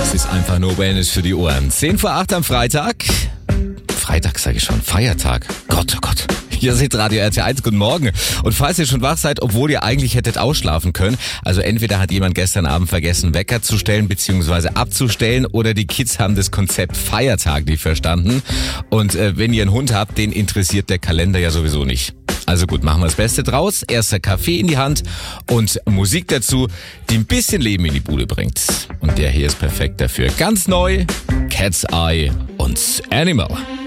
Das ist einfach nur Wellness für die Ohren. 10 vor 8 am Freitag. Freitag sage ich schon, Feiertag. Gott, oh Gott. Hier seht Radio RT1, guten Morgen. Und falls ihr schon wach seid, obwohl ihr eigentlich hättet ausschlafen können, also entweder hat jemand gestern Abend vergessen, Wecker zu stellen bzw. abzustellen, oder die Kids haben das Konzept Feiertag nicht verstanden. Und wenn ihr einen Hund habt, den interessiert der Kalender ja sowieso nicht. Also gut, machen wir das Beste draus. Erster Kaffee in die Hand und Musik dazu, die ein bisschen Leben in die Bude bringt. Und der hier ist perfekt dafür. Ganz neu, Cat's Eye und Animal.